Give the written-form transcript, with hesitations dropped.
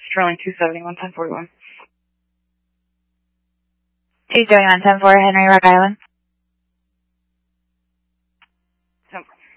Sterling 271, 1041. 271, 10-4, Henry, Rock Island. 10-4.